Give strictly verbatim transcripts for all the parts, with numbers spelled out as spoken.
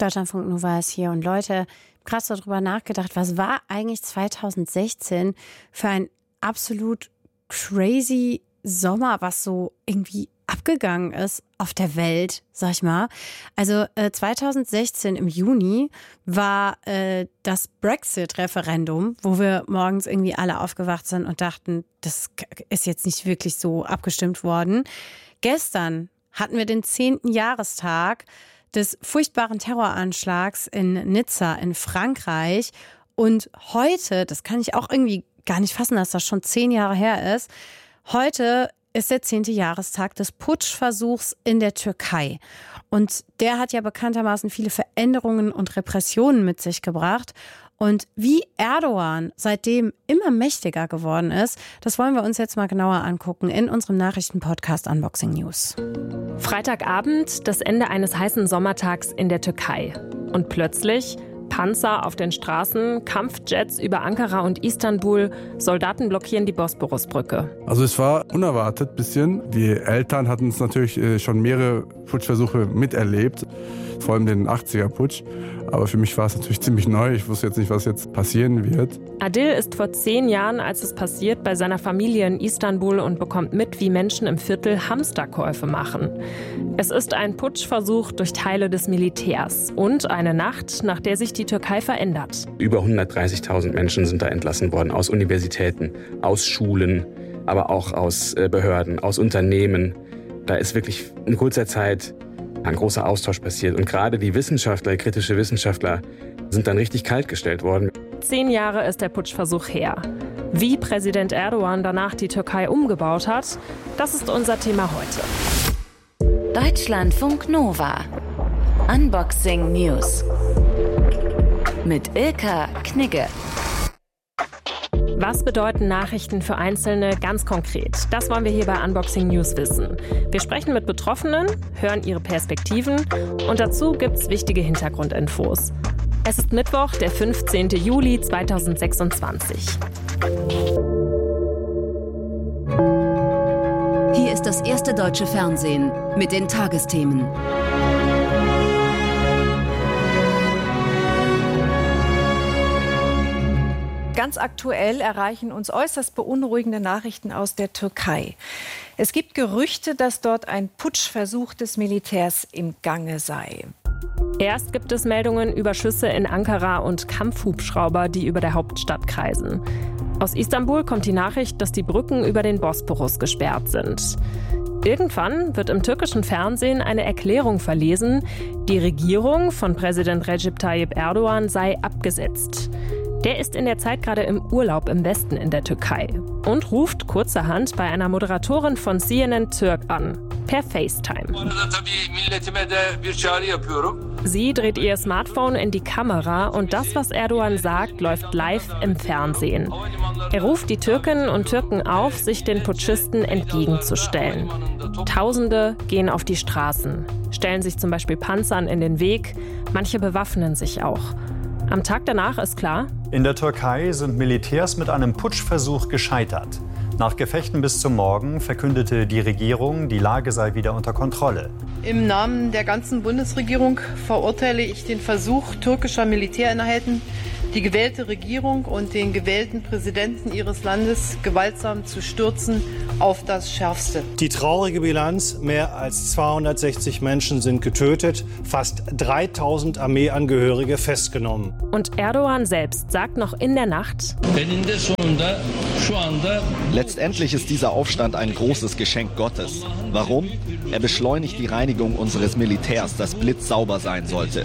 Deutschlandfunk Nova ist hier und Leute, krass darüber nachgedacht, was war eigentlich zweitausendsechzehn für ein absolut crazy Sommer, was so irgendwie abgegangen ist auf der Welt, sag ich mal. Also äh, zweitausendsechzehn im Juni war äh, das Brexit-Referendum, wo wir morgens irgendwie alle aufgewacht sind und dachten, das ist jetzt nicht wirklich so abgestimmt worden. Gestern hatten wir den zehnten Jahrestag des furchtbaren Terroranschlags in Nizza in Frankreich. Und heute, das kann ich auch irgendwie gar nicht fassen, dass das schon zehn Jahre her ist, heute ist der zehnte Jahrestag des Putschversuchs in der Türkei. Und der hat ja bekanntermaßen viele Veränderungen und Repressionen mit sich gebracht. Und wie Erdogan seitdem immer mächtiger geworden ist, das wollen wir uns jetzt mal genauer angucken in unserem Nachrichtenpodcast Unboxing News. Freitagabend, das Ende eines heißen Sommertags in der Türkei. Und plötzlich Panzer auf den Straßen, Kampfjets über Ankara und Istanbul, Soldaten blockieren die Bosporusbrücke. Also es war unerwartet ein bisschen. Die Eltern hatten es natürlich schon mehrere Putschversuche miterlebt, vor allem den achtziger-Putsch. Aber für mich war es natürlich ziemlich neu. Ich wusste jetzt nicht, was jetzt passieren wird. Adil ist vor zehn Jahren, als es passiert, bei seiner Familie in Istanbul und bekommt mit, wie Menschen im Viertel Hamsterkäufe machen. Es ist ein Putschversuch durch Teile des Militärs und eine Nacht, nach der sich die Türkei verändert. Über hundertdreißigtausend Menschen sind da entlassen worden aus Universitäten, aus Schulen, aber auch aus Behörden, aus Unternehmen. Da ist wirklich in kurzer Zeit ein großer Austausch passiert. Und gerade die Wissenschaftler, kritische Wissenschaftler, sind dann richtig kaltgestellt worden. Zehn Jahre ist der Putschversuch her. Wie Präsident Erdogan danach die Türkei umgebaut hat, das ist unser Thema heute. Deutschlandfunk Nova. Unboxing News. Mit Ilka Knigge. Was bedeuten Nachrichten für Einzelne ganz konkret? Das wollen wir hier bei Unboxing News wissen. Wir sprechen mit Betroffenen, hören ihre Perspektiven und dazu gibt's wichtige Hintergrundinfos. Es ist Mittwoch, der fünfzehnten Juli zweitausendsechsundzwanzig. Hier ist das erste deutsche Fernsehen mit den Tagesthemen. Ganz aktuell erreichen uns äußerst beunruhigende Nachrichten aus der Türkei. Es gibt Gerüchte, dass dort ein Putschversuch des Militärs im Gange sei. Erst gibt es Meldungen über Schüsse in Ankara und Kampfhubschrauber, die über der Hauptstadt kreisen. Aus Istanbul kommt die Nachricht, dass die Brücken über den Bosporus gesperrt sind. Irgendwann wird im türkischen Fernsehen eine Erklärung verlesen, die Regierung von Präsident Recep Tayyip Erdogan sei abgesetzt. Der ist in der Zeit gerade im Urlaub im Westen in der Türkei und ruft kurzerhand bei einer Moderatorin von C N N Türk an, per FaceTime. Sie dreht ihr Smartphone in die Kamera und das, was Erdogan sagt, läuft live im Fernsehen. Er ruft die Türkinnen und Türken auf, sich den Putschisten entgegenzustellen. Tausende gehen auf die Straßen, stellen sich zum Beispiel Panzern in den Weg, manche bewaffnen sich auch. Am Tag danach ist klar: In der Türkei sind Militärs mit einem Putschversuch gescheitert. Nach Gefechten bis zum Morgen verkündete die Regierung, die Lage sei wieder unter Kontrolle. Im Namen der ganzen Bundesregierung verurteile ich den Versuch türkischer Militäreinheiten, die gewählte Regierung und den gewählten Präsidenten ihres Landes gewaltsam zu stürzen, auf das Schärfste. Die traurige Bilanz: Mehr als zweihundertsechzig Menschen sind getötet, fast dreitausend Armeeangehörige festgenommen. Und Erdogan selbst sagt noch in der Nacht: Letztendlich ist dieser Aufstand ein großes Geschenk Gottes. Warum? Er beschleunigt die Reinigung unseres Militärs, das blitzsauber sein sollte.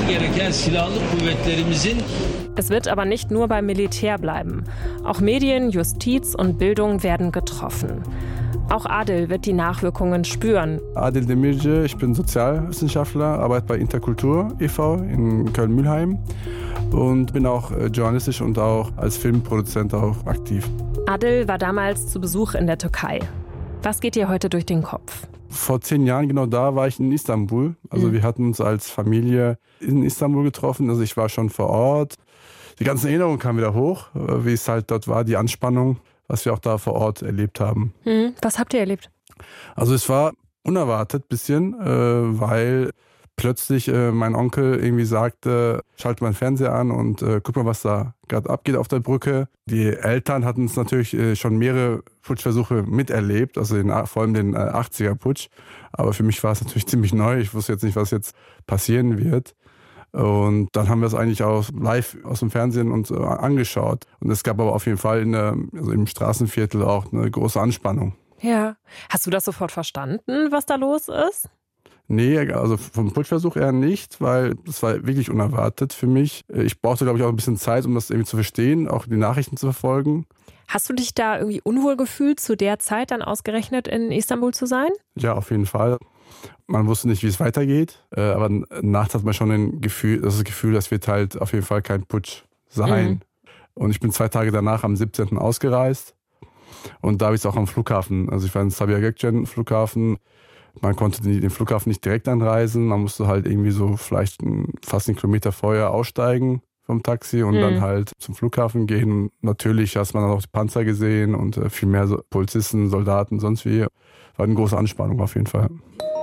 Es wird aber nicht nur beim Militär bleiben. Auch Medien, Justiz und Bildung werden getroffen. Auch Adil wird die Nachwirkungen spüren. Adil Demirci, ich bin Sozialwissenschaftler, arbeite bei Interkultur e V in Köln-Mülheim und bin auch journalistisch und auch als Filmproduzent auch aktiv. Adil war damals zu Besuch in der Türkei. Was geht dir heute durch den Kopf? Vor zehn Jahren, genau da, war ich in Istanbul. Also mhm. wir hatten uns als Familie in Istanbul getroffen. Also ich war schon vor Ort. Die ganzen Erinnerungen kamen wieder hoch, wie es halt dort war, die Anspannung, was wir auch da vor Ort erlebt haben. Mhm. Was habt ihr erlebt? Also es war unerwartet ein bisschen, weil plötzlich äh, mein Onkel irgendwie sagte, schalte mal den Fernseher an und äh, guck mal, was da gerade abgeht auf der Brücke. Die Eltern hatten es natürlich äh, schon mehrere Putschversuche miterlebt, also den, vor allem den äh, achtziger-Putsch. Aber für mich war es natürlich ziemlich neu. Ich wusste jetzt nicht, was jetzt passieren wird. Und dann haben wir es eigentlich auch live aus dem Fernsehen uns äh, angeschaut. Und es gab aber auf jeden Fall in der, also im Straßenviertel auch eine große Anspannung. Ja. Hast du das sofort verstanden, was da los ist? Nee, also vom Putschversuch eher nicht, weil das war wirklich unerwartet für mich. Ich brauchte, glaube ich, auch ein bisschen Zeit, um das irgendwie zu verstehen, auch die Nachrichten zu verfolgen. Hast du dich da irgendwie unwohl gefühlt, zu der Zeit dann ausgerechnet in Istanbul zu sein? Ja, auf jeden Fall. Man wusste nicht, wie es weitergeht, aber nachts hat man schon ein Gefühl, das Gefühl, das wird halt auf jeden Fall kein Putsch sein. Mhm. Und ich bin zwei Tage danach am siebzehnten ausgereist und da habe ich es auch am Flughafen, also ich war in Sabiha Gökçen Flughafen. Man konnte den Flughafen nicht direkt anreisen, man musste halt irgendwie so vielleicht fast einen Kilometer vorher aussteigen vom Taxi und mhm. dann halt zum Flughafen gehen. Natürlich hast man dann auch die Panzer gesehen und viel mehr so Polizisten, Soldaten, sonst wie. War eine große Anspannung auf jeden Fall.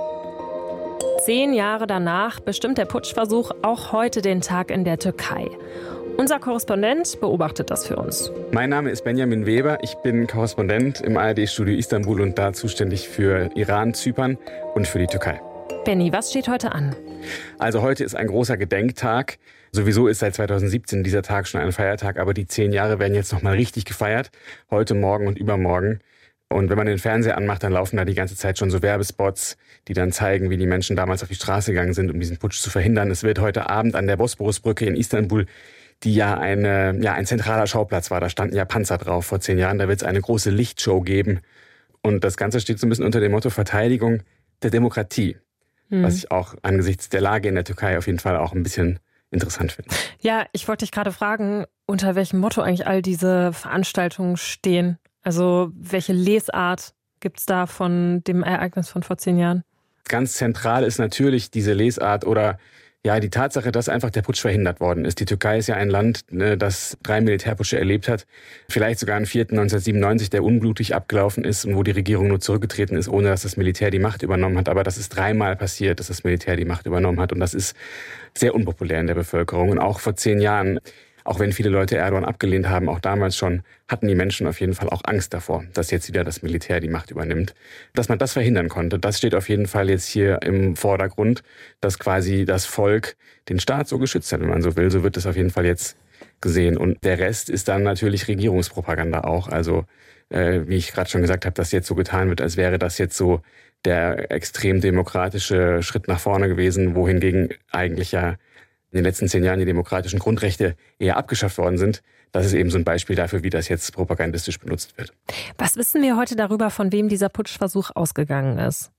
Zehn Jahre danach bestimmt der Putschversuch auch heute den Tag in der Türkei. Unser Korrespondent beobachtet das für uns. Mein Name ist Benjamin Weber. Ich bin Korrespondent im A R D-Studio Istanbul und da zuständig für Iran, Zypern und für die Türkei. Benni, was steht heute an? Also heute ist ein großer Gedenktag. Sowieso ist seit zweitausendsiebzehn dieser Tag schon ein Feiertag, aber die zehn Jahre werden jetzt nochmal richtig gefeiert. Heute, morgen und übermorgen. Und wenn man den Fernseher anmacht, dann laufen da die ganze Zeit schon so Werbespots, die dann zeigen, wie die Menschen damals auf die Straße gegangen sind, um diesen Putsch zu verhindern. Es wird heute Abend an der Bosporusbrücke in Istanbul, die ja, eine, ja ein zentraler Schauplatz war, da standen ja Panzer drauf vor zehn Jahren, da wird es eine große Lichtshow geben. Und das Ganze steht so ein bisschen unter dem Motto Verteidigung der Demokratie, mhm. was ich auch angesichts der Lage in der Türkei auf jeden Fall auch ein bisschen interessant finde. Ja, ich wollte dich gerade fragen, unter welchem Motto eigentlich all diese Veranstaltungen stehen. Also welche Lesart gibt es da von dem Ereignis von vor zehn Jahren? Ganz zentral ist natürlich diese Lesart oder ja die Tatsache, dass einfach der Putsch verhindert worden ist. Die Türkei ist ja ein Land, ne, das drei Militärputsche erlebt hat. Vielleicht sogar einen vierten neunzehnhundertsiebenundneunzig, der unblutig abgelaufen ist und wo die Regierung nur zurückgetreten ist, ohne dass das Militär die Macht übernommen hat. Aber das ist dreimal passiert, dass das Militär die Macht übernommen hat. Und das ist sehr unpopulär in der Bevölkerung. Und auch vor zehn Jahren, auch wenn viele Leute Erdogan abgelehnt haben, auch damals schon, hatten die Menschen auf jeden Fall auch Angst davor, dass jetzt wieder das Militär die Macht übernimmt. Dass man das verhindern konnte, das steht auf jeden Fall jetzt hier im Vordergrund, dass quasi das Volk den Staat so geschützt hat, wenn man so will. So wird es auf jeden Fall jetzt gesehen. Und der Rest ist dann natürlich Regierungspropaganda auch. Also äh, wie ich gerade schon gesagt habe, dass jetzt so getan wird, als wäre das jetzt so der extrem demokratische Schritt nach vorne gewesen, wohingegen eigentlich ja in den letzten zehn Jahren die demokratischen Grundrechte eher abgeschafft worden sind. Das ist eben so ein Beispiel dafür, wie das jetzt propagandistisch benutzt wird. Was wissen wir heute darüber, von wem dieser Putschversuch ausgegangen ist?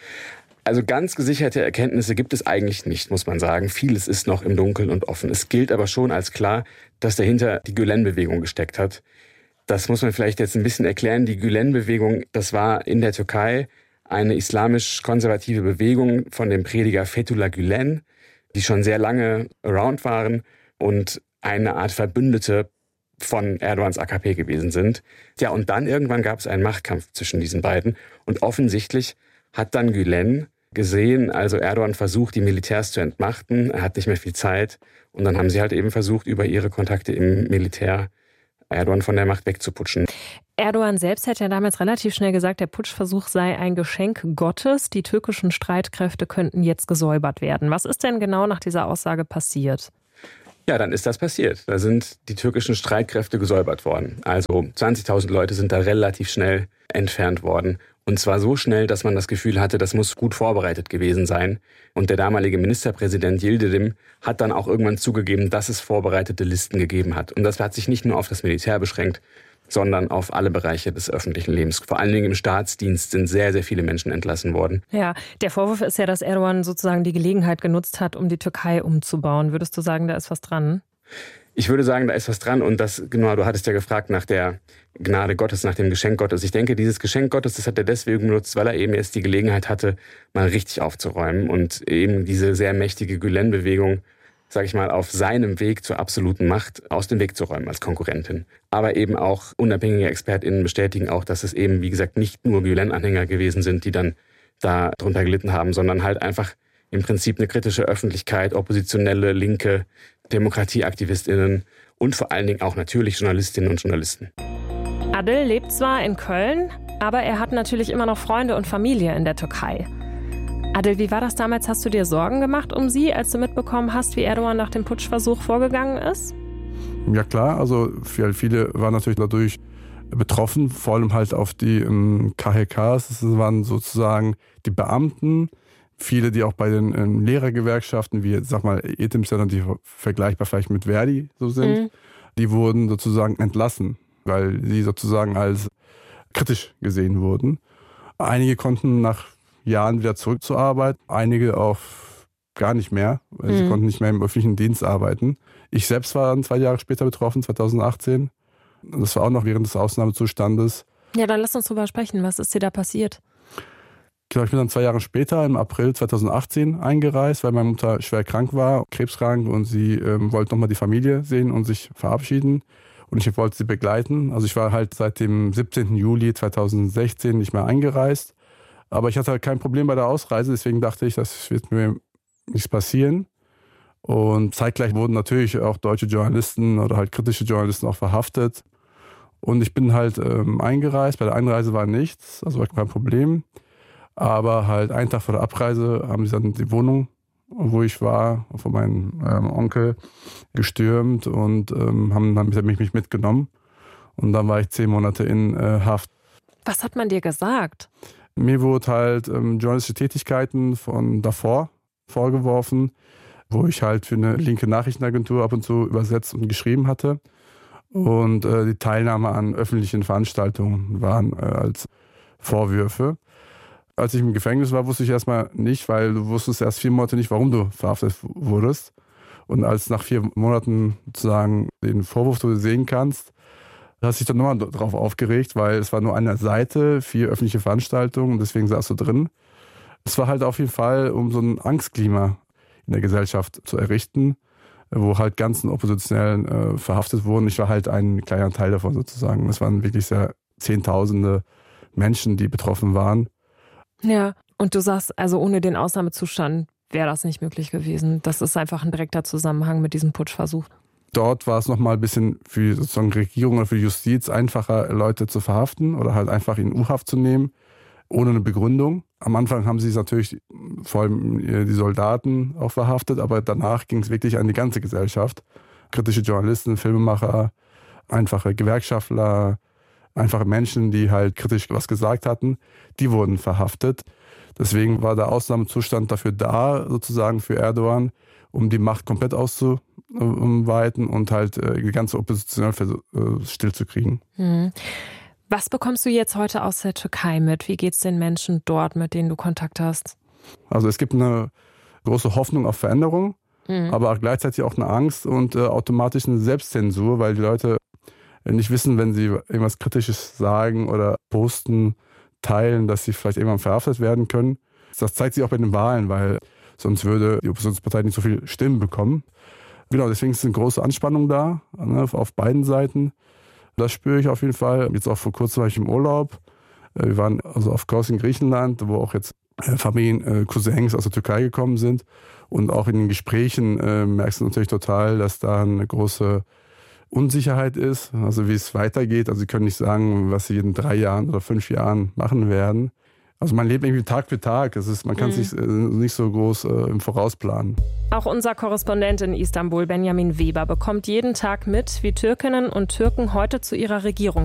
Also ganz gesicherte Erkenntnisse gibt es eigentlich nicht, muss man sagen. Vieles ist noch im Dunkeln und offen. Es gilt aber schon als klar, dass dahinter die Gülen-Bewegung gesteckt hat. Das muss man vielleicht jetzt ein bisschen erklären. Die Gülen-Bewegung, das war in der Türkei eine islamisch-konservative Bewegung von dem Prediger Fethullah Gülen, die schon sehr lange around waren und eine Art Verbündete von Erdogans A K P gewesen sind. Ja, und dann irgendwann gab es einen Machtkampf zwischen diesen beiden. Und offensichtlich hat dann Gülen gesehen, also Erdogan versucht, die Militärs zu entmachten. Er hat nicht mehr viel Zeit. Und dann haben sie halt eben versucht, über ihre Kontakte im Militär Erdogan von der Macht wegzuputschen. Erdogan selbst hat ja damals relativ schnell gesagt, der Putschversuch sei ein Geschenk Gottes. Die türkischen Streitkräfte könnten jetzt gesäubert werden. Was ist denn genau nach dieser Aussage passiert? Ja, dann ist das passiert. Da sind die türkischen Streitkräfte gesäubert worden. Also zwanzigtausend Leute sind da relativ schnell entfernt worden. Und zwar so schnell, dass man das Gefühl hatte, das muss gut vorbereitet gewesen sein. Und der damalige Ministerpräsident Yildirim hat dann auch irgendwann zugegeben, dass es vorbereitete Listen gegeben hat. Und das hat sich nicht nur auf das Militär beschränkt, sondern auf alle Bereiche des öffentlichen Lebens. Vor allen Dingen im Staatsdienst sind sehr, sehr viele Menschen entlassen worden. Ja, der Vorwurf ist ja, dass Erdogan sozusagen die Gelegenheit genutzt hat, um die Türkei umzubauen. Würdest du sagen, da ist was dran? Ich würde sagen, da ist was dran. Und das, genau, du hattest ja gefragt nach der Gnade Gottes, nach dem Geschenk Gottes. Ich denke, dieses Geschenk Gottes, das hat er deswegen benutzt, weil er eben jetzt die Gelegenheit hatte, mal richtig aufzuräumen und eben diese sehr mächtige Gülen-Bewegung, sage ich mal, auf seinem Weg zur absoluten Macht aus dem Weg zu räumen als Konkurrentin. Aber eben auch unabhängige ExpertInnen bestätigen auch, dass es eben, wie gesagt, nicht nur Gülen-Anhänger gewesen sind, die dann da drunter gelitten haben, sondern halt einfach im Prinzip eine kritische Öffentlichkeit, oppositionelle, linke, DemokratieaktivistInnen und vor allen Dingen auch natürlich Journalistinnen und Journalisten. Adil lebt zwar in Köln, aber er hat natürlich immer noch Freunde und Familie in der Türkei. Adil, wie war das damals? Hast du dir Sorgen gemacht um sie, als du mitbekommen hast, wie Erdogan nach dem Putschversuch vorgegangen ist? Ja klar, also viele waren natürlich dadurch betroffen, vor allem halt auf die ähm, K H Ks. Das waren sozusagen die Beamten, viele, die auch bei den ähm, Lehrergewerkschaften, wie sag mal E T M, die vergleichbar vielleicht mit Verdi so sind, mhm. die wurden sozusagen entlassen, weil sie sozusagen als kritisch gesehen wurden. Einige konnten nach Jahren wieder zurück zur Arbeit, einige auch gar nicht mehr. Mhm. Sie konnten nicht mehr im öffentlichen Dienst arbeiten. Ich selbst war dann zwei Jahre später betroffen, zweitausendachtzehn. Das war auch noch während des Ausnahmezustandes. Ja, dann lass uns drüber sprechen. Was ist dir da passiert? Genau, ich bin dann zwei Jahre später, im April zweitausendachtzehn, eingereist, weil meine Mutter schwer krank war, krebskrank, und sie ähm, wollte nochmal die Familie sehen und sich verabschieden. Und ich wollte sie begleiten. Also ich war halt seit dem siebzehnten Juli zweitausendsechzehn nicht mehr eingereist. Aber ich hatte halt kein Problem bei der Ausreise, deswegen dachte ich, das wird mir nichts passieren. Und zeitgleich wurden natürlich auch deutsche Journalisten oder halt kritische Journalisten auch verhaftet. Und ich bin halt ähm, eingereist. Bei der Einreise war nichts, also war kein Problem. Aber halt einen Tag vor der Abreise haben sie dann die Wohnung, wo ich war, von meinem ähm, Onkel gestürmt und ähm, haben dann mich, mich mitgenommen. Und dann war ich zehn Monate in äh, Haft. Was hat man dir gesagt? Mir wurde halt ähm, journalistische Tätigkeiten von davor vorgeworfen, wo ich halt für eine linke Nachrichtenagentur ab und zu übersetzt und geschrieben hatte. Und äh, die Teilnahme an öffentlichen Veranstaltungen waren äh, als Vorwürfe. Als ich im Gefängnis war, wusste ich erstmal nicht, weil du wusstest erst vier Monate nicht, warum du verhaftet wurdest. Und als nach vier Monaten sozusagen den Vorwurf du sehen kannst, hast dich dann nochmal darauf aufgeregt, weil es war nur eine Seite, vier öffentliche Veranstaltungen und deswegen saß du drin. Es war halt auf jeden Fall, um so ein Angstklima in der Gesellschaft zu errichten, wo halt ganzen Oppositionellen äh, verhaftet wurden. Ich war halt ein kleiner Teil davon sozusagen. Es waren wirklich sehr Zehntausende Menschen, die betroffen waren. Ja, und du sagst, also ohne den Ausnahmezustand wäre das nicht möglich gewesen. Das ist einfach ein direkter Zusammenhang mit diesem Putschversuch. Dort war es nochmal ein bisschen für sozusagen Regierung oder für die Justiz einfacher, Leute zu verhaften oder halt einfach in U-Haft zu nehmen, ohne eine Begründung. Am Anfang haben sie es natürlich vor allem die Soldaten auch verhaftet, aber danach ging es wirklich an die ganze Gesellschaft. Kritische Journalisten, Filmemacher, einfache Gewerkschaftler, einfache Menschen, die halt kritisch was gesagt hatten, die wurden verhaftet. Deswegen war der Ausnahmezustand dafür da, sozusagen für Erdogan, um die Macht komplett auszuweiten und halt die ganze Opposition stillzukriegen. Mhm. Was bekommst du jetzt heute aus der Türkei mit? Wie geht es den Menschen dort, mit denen du Kontakt hast? Also es gibt eine große Hoffnung auf Veränderung, mhm. aber auch gleichzeitig auch eine Angst und äh, automatisch eine Selbstzensur, weil die Leute nicht wissen, wenn sie irgendwas Kritisches sagen oder posten, teilen, dass sie vielleicht irgendwann verhaftet werden können. Das zeigt sich auch bei den Wahlen, weil sonst würde die Oppositionspartei nicht so viele Stimmen bekommen. Genau, deswegen ist eine große Anspannung da, ne, auf beiden Seiten. Das spüre ich auf jeden Fall. Jetzt auch vor kurzem war ich im Urlaub. Wir waren also auf Kos in Griechenland, wo auch jetzt Familien, Cousins aus der Türkei gekommen sind. Und auch in den Gesprächen äh, merkst du natürlich total, dass da eine große Unsicherheit ist, also wie es weitergeht. Also sie können nicht sagen, was sie in drei Jahren oder fünf Jahren machen werden. Also man lebt irgendwie Tag für Tag. Es ist, man kann es mhm. nicht, äh, nicht so groß äh, im Voraus planen. Auch unser Korrespondent in Istanbul, Benjamin Weber, bekommt jeden Tag mit, wie Türkinnen und Türken heute zu ihrer Regierung